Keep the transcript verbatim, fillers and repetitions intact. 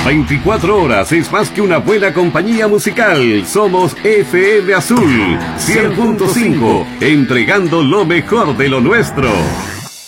veinticuatro horas es más que una buena compañía musical. Somos F M Azul cien punto cinco, entregando lo mejor de lo nuestro.